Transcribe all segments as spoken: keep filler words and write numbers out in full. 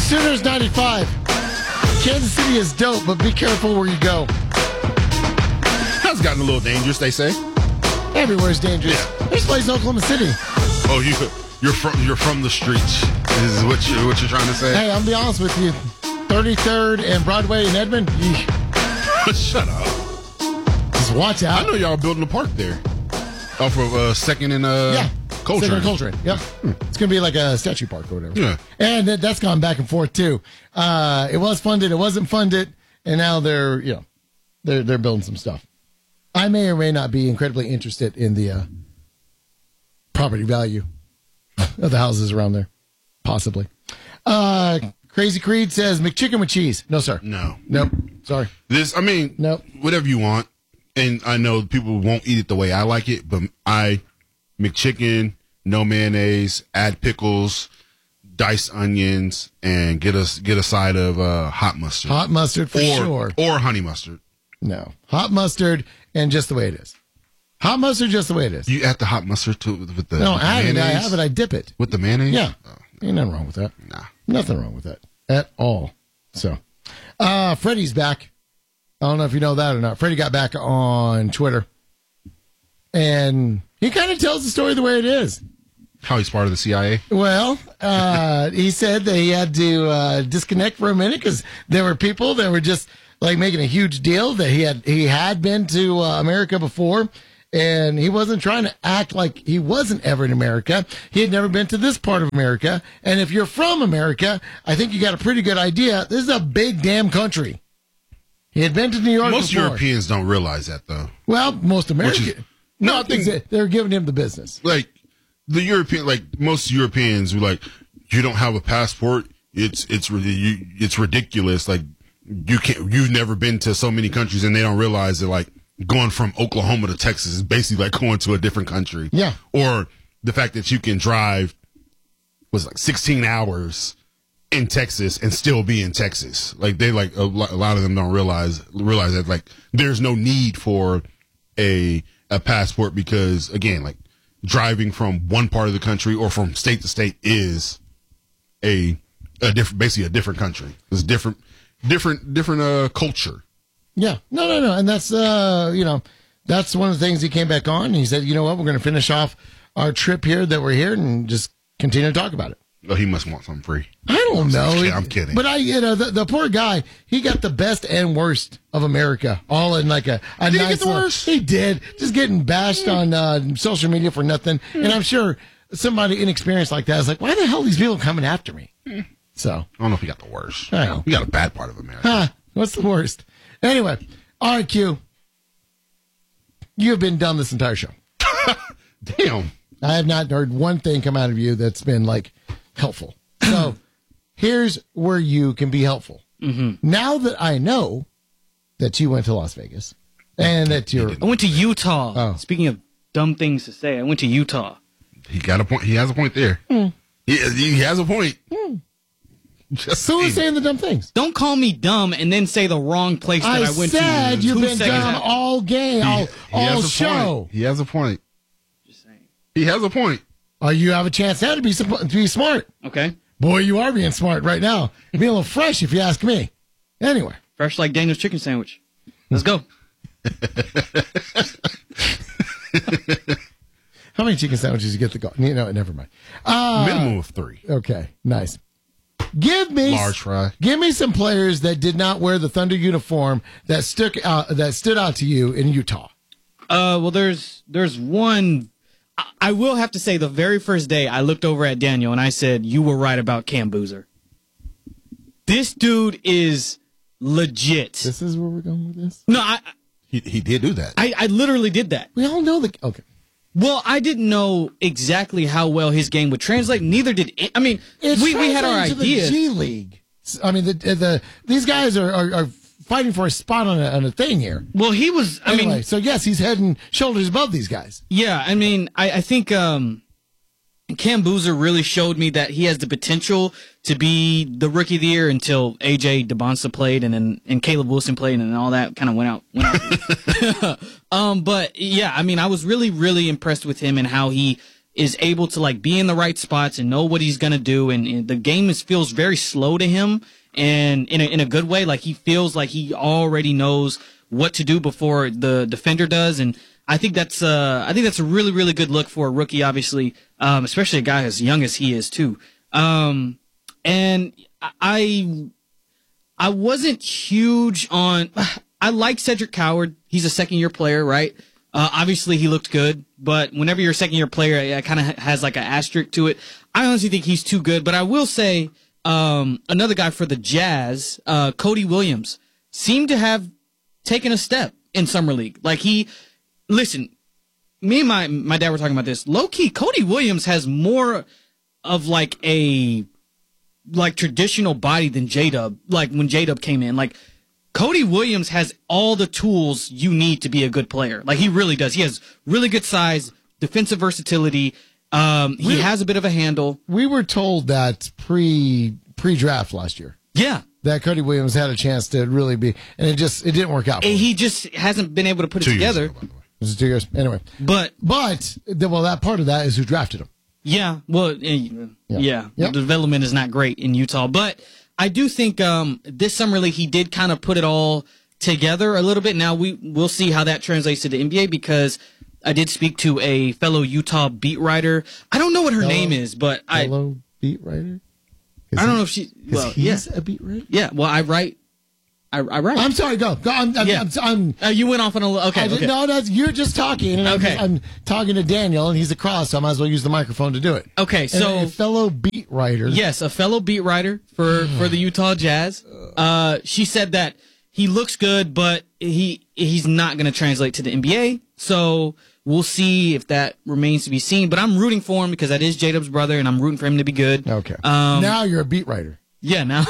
Sooners ninety-five. Kansas City is dope, but be careful where you go. That's gotten a little dangerous, they say. Everywhere's dangerous. Yeah. This place in Oklahoma City. Oh, you you're from you're from the streets. Is what you what you're trying to say? Hey, I'm gonna be honest with you. thirty-third and Broadway in Edmond. Eesh. Shut up. Just watch out. I know y'all building a park there. Off of uh, Second and uh, yeah. Coltrane. Second and Coltrane. Yep. Hmm. It's gonna be like a statue park or whatever. Yeah. And that, that's gone back and forth too. Uh, it was funded. It wasn't funded. And now they're you know they're they're building some stuff. I may or may not be incredibly interested in the uh, property value of the houses around there. Possibly. Uh, Crazy Creed says McChicken with cheese. No, sir. No. Nope. Sorry. This, I mean, Nope. whatever you want. And I know people won't eat it the way I like it, but I, McChicken, no mayonnaise, add pickles, diced onions, and get us get a side of uh, hot mustard. Hot mustard for or, sure. Or honey mustard. No. Hot mustard and just the way it is. Hot mustard just the way it is. You add the hot mustard to with the, no, with the I have it. I mayonnaise? have it. I dip it. With the mayonnaise? Yeah. Oh, Ain't nothing wrong with that. nah. Nothing wrong with that at all. So, uh, Freddie's back. I don't know if you know that or not. Freddie got back on Twitter. And he kind of tells the story the way it is. How he's part of the C I A? Well, uh, he said that he had to uh, disconnect for a minute because there were people that were just like making a huge deal that he had he had been to uh, America before, and he wasn't trying to act like he wasn't ever in America. He had never been to this part of America, and if you're from America, I think you got a pretty good idea. This is a big damn country. He had been to New York Most before. Europeans don't realize that, though. Well, most Americans. is- no, I think- they're giving him the business. Like, the European, like, most Europeans were like, you don't have a passport? It's, it's, you, it's ridiculous. Like, you can't, you've never been to so many countries, and they don't realize that, like, going from Oklahoma to Texas is basically like going to a different country. Yeah. Or the fact that you can drive, was like sixteen hours in Texas and still be in Texas. Like, they, like, a lot, a lot of them don't realize, realize that, like, there's no need for a, a passport because, again, like, driving from one part of the country or from state to state is a, a different, basically a different country. It's different, different, different, uh, culture. Yeah. No, no, no. And that's, uh, you know, that's one of the things he came back on. And he said, you know what, we're going to finish off our trip here that we're here and just continue to talk about it. Oh, he must want something free. I don't know. Yeah, I'm kidding. But I, you know, the, the poor guy, he got the best and worst of America all in like a, a Did he nice get the little- worst? He did. Just getting bashed on uh, social media for nothing. And I'm sure somebody inexperienced like that is like, why the hell are these people coming after me? So, I don't know if he got the worst. I know. He got a bad part of America. huh, what's the worst? Anyway, all right, Q. You have been done this entire show. Damn. I have not heard one thing come out of you that's been like helpful. So here's where you can be helpful. Mm-hmm. Now that I know that you went to Las Vegas and that you're, I went to Utah. Oh. Speaking of dumb things to say, I went to Utah. He got a point. He has a point there. Mm. He, he has a point. Mm. Just who is saying. saying the dumb things? Don't call me dumb and then say the wrong place that I, I went said to. you've two been seconds dumb after. all game, He, all, he all has a show. point. He has a point. Just saying. He has a point. Oh, you have a chance now to be supp- to be smart. Okay. Boy, you are being smart right now. You're being a little fresh, if you ask me. Anyway, Fresh like Daniel's chicken sandwich. Let's go. how many chicken sandwiches you get the go? You know, never mind. Uh, Minimum of three. Okay, nice. Give me Large fry. Give me some players that did not wear the Thunder uniform that stuck out that stood out to you in Utah. Uh, well, there's there's one. I, I will have to say, the very first day I looked over at Daniel and I said, "You were right about Cam Boozer. This dude is legit." This is where we're going with this. No, I He he did do that. I, I literally did that. We all know the okay. Well, I didn't know exactly how well his game would translate. Neither did it. I mean, It's we, we had our translating to ideas. The G League. I mean, the the these guys are, are, are fighting for a spot on a, on a thing here. Well, he was. I Anyway, mean, so yes, he's head and shoulders above these guys. yeah. I mean, I, I think um, Cam Boozer really showed me that he has the potential to be the rookie of the year until A J DeBonsa played and then and Caleb Wilson played and then all that kind of went out. Went out. um, but yeah, I mean, I was really really impressed with him and how he is able to like be in the right spots and know what he's gonna do, and, and the game is feels very slow to him, and in a, in a good way. Like he feels like he already knows what to do before the defender does, and I think that's uh I think that's a really really good look for a rookie, obviously, um, especially a guy as young as he is too. Um, and I I wasn't huge on. I like Cedric Coward. He's a second year player, right? Uh, obviously, he looked good, but whenever you're a second year player, it, it kind of has like an asterisk to it. I honestly think he's too good, but I will say um, another guy for the Jazz, uh, Cody Williams, seemed to have taken a step in summer league. Like he, listen, me and my my dad were talking about this. Low key, Cody Williams has more of like a like traditional body than J-Dub. Like when J-Dub came in, like. Cody Williams has all the tools you need to be a good player. Like, he really does. He has really good size, defensive versatility. Um, he we, has a bit of a handle. We were told that pre, pre-draft last year. Yeah. That Cody Williams had a chance to really be, and it just, it didn't work out for him. He just hasn't been able to put it Two together. years ago, by the way. This is two years. Anyway. But, But, the- well, that part of that is who drafted him. yeah, well, eh, yeah. yeah. Yep. The development is not great in Utah. But I do think um, this summer league, he did kind of put it all together a little bit. Now, we, we'll see how that translates to the N B A, because I did speak to a fellow Utah beat writer. I don't know what her Fellow- name is, but I Fellow beat writer? Is I don't he- know if she. Because Well, yeah, he's a beat writer? yeah. Well, I write. I, I write. I'm sorry, go. Go. I'm, I'm, Yeah. I'm, I'm Uh, you went off on a. Okay. I okay. didn't know that. You're just talking. And I'm, Okay. just- I'm talking to Daniel, and he's across, so I might as well use the microphone to do it. Okay, And so a fellow beat writer. yes, a fellow beat writer for for the Utah Jazz. Uh, she said that he looks good, but he he's not going to translate to the N B A. So we'll see if that remains to be seen. But I'm rooting for him because that is J-Dub's brother, and I'm rooting for him to be good. Okay. Um, now you're a beat writer. yeah. Now,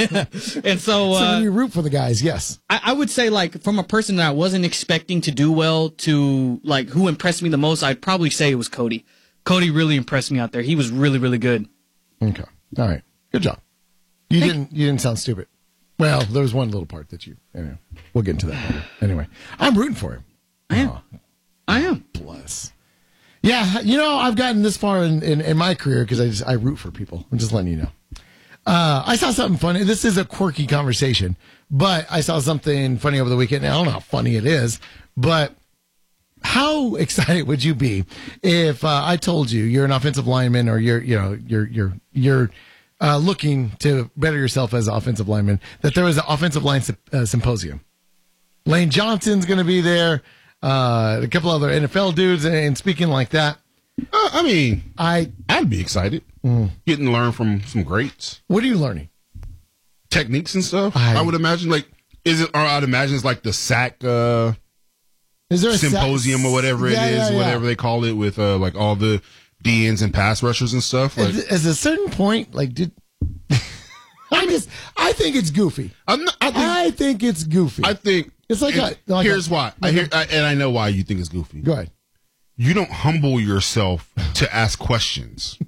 and so, So uh, when you root for the guys, yes. I, I would say, like, from a person that I wasn't expecting to do well to, like, who impressed me the most, I'd probably say it was Cody. Cody really impressed me out there. He was really, really good. Okay. All right. Good job. You Thank- didn't. You didn't sound stupid. Well, there was one little part that you. Anyway, we'll get into that later. Anyway, I'm rooting for him. I am. Oh, I am. bless. Yeah, you know, I've gotten this far in, in, in my career because I just I root for people. I'm just letting you know. Uh, I saw something funny. This is a quirky conversation, but I saw something funny over the weekend. I don't know how funny it is, but how excited would you be if uh, I told you you're an offensive lineman, or you're, you know, you're you're you're uh, looking to better yourself as an offensive lineman, that there was an offensive line symp- uh, symposium. Lane Johnson's going to be there, uh, a couple other N F L dudes, and, and speaking like that. Uh, I mean, I I'd be excited. Getting to learn from some greats. what are you learning? Techniques and stuff. I- I, would imagine, like, is it, or I'd imagine it's like the sack uh, Is there a symposium sa- or whatever it Yeah, is, yeah, yeah. whatever they call it, with uh, like all the D Ns and pass rushers and stuff. Like, At, at a certain point, like, did I just? I think it's goofy. I'm not, I think, I think it's goofy. I think It's like and a- like here's a- why. I like hear, a- I, and I know why you think it's goofy. Go ahead. You don't humble yourself to ask questions.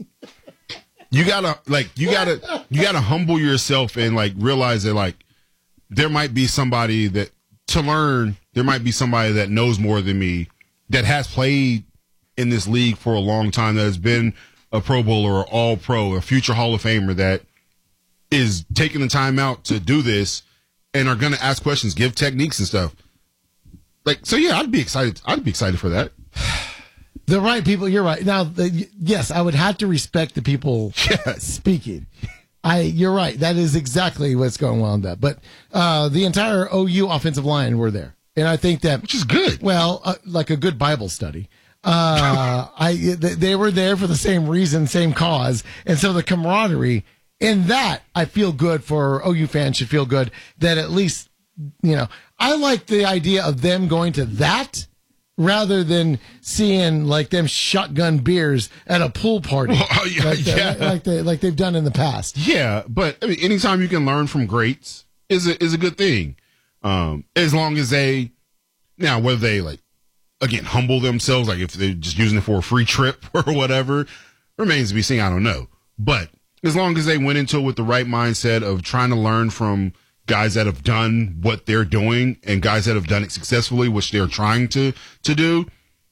You gotta like you gotta you gotta humble yourself and like realize that like there might be somebody that to learn. There might be somebody that knows more than me, that has played in this league for a long time, that has been a Pro Bowler or All Pro, a future Hall of Famer, that is taking the time out to do this and are going to ask questions, give techniques and stuff. Like, so yeah, I'd be excited. I'd be excited for that. The right people. You're right. Now, the, yes, I would have to respect the people Yes. speaking. I. You're right. That is exactly what's going on with that. But uh, the entire O U offensive line were there, and I think that Which is good. well, uh, like a good Bible study. Uh, I they, they were there for the same reason, same cause, and so the camaraderie in that, I feel good for O U fans. Should feel good that at least, you know, I like the idea of them going to that rather than seeing like them shotgun beers at a pool party, Well, yeah, like, the- yeah. like they like they've done in the past. Yeah, but I mean, anytime you can learn from greats is a, is a good thing. Um, as long as they, now whether they like, again, humble themselves, like if they're just using it for a free trip or whatever, remains to be seen. I don't know. But as long as they went into it with the right mindset of trying to learn from guys that have done what they're doing and guys that have done it successfully, which they're trying to, to do,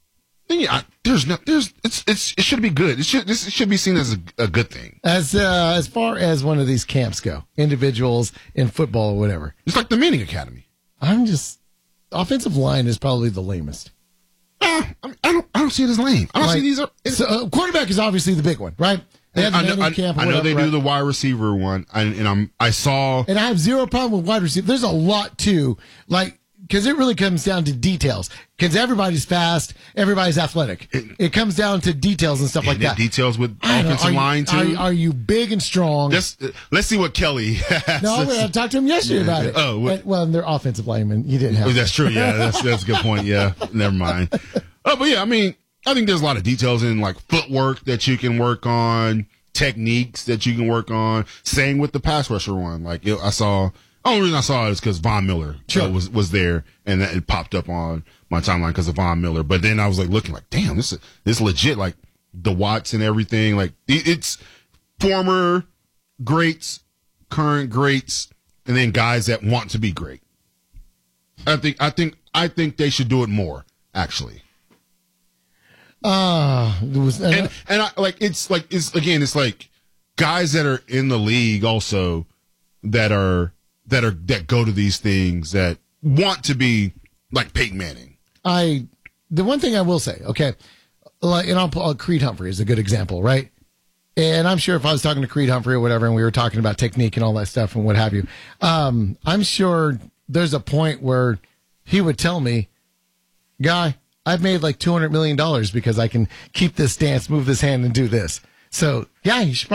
then yeah, I, there's no, there's, it's, it's, it should be good. It should, this should be seen as a, a good thing. As uh, as far as one of these camps go, individuals in football or whatever, It's like the Manning Academy. I'm just offensive line is probably the lamest. Eh, I, mean, I don't, I don't see it as lame. I don't Like, see these are. so, uh, quarterback is obviously the big one, right? They have the I know, Manning I, camp or I know whatever, they right? do the wide receiver one, and, and I'm, I saw. And I have zero problem with wide receiver. There's a lot too, like because it really comes down to details. Because everybody's fast, everybody's athletic. It, it comes down to details and stuff like and the that. Details with I don't know, offensive are you- line too. Are, you- are you big and strong? Let's let's see what Kelly has. no, I talked to him yesterday about it. Oh, what- And- well, and they're offensive linemen. You didn't have. Oh, that's true. Yeah, that's that's a good point. Yeah, never mind. Oh, but yeah, I mean, I think there's a lot of details in like footwork that you can work on, techniques that you can work on. Same with the pass rusher one. Like it, I saw, the only reason I saw it is because Von Miller Sure. uh, was was there, and that, it popped up on my timeline because of Von Miller. But then I was like looking like, damn, this is this legit. Like the Watts and everything. Like it, it's former greats, current greats, and then guys that want to be great. I think I think I think they should do it more, actually. Uh, there was, uh, And and I like it's like it's again it's like guys that are in the league also that are that are that go to these things that want to be like Peyton Manning. I the one thing I will say, okay, like, and I'll pull uh, Creed Humphrey is a good example, right? And I'm sure if I was talking to Creed Humphrey or whatever, and we were talking about technique and all that stuff and what have you, um, I'm sure there's a point where he would tell me, "Guy, I've made like two hundred million dollars because I can keep this stance, move this hand, and do this." So yeah, you should probably